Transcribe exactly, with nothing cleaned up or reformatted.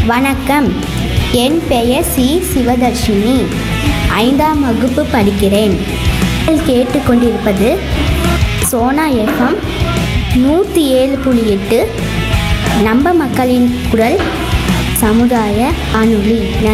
வணக்கம், என் பெயர் சி சிவதர்ஷினி. ஐந்தாம் வகுப்பு படிக்கிறேன். நீங்கள் கேட்டுக்கொண்டிருப்பது சோனா எஃப்எம் நூற்றி ஏழு புள்ளி எட்டு, நம்ம மக்களின் குரல், சமுதாய வானொலி.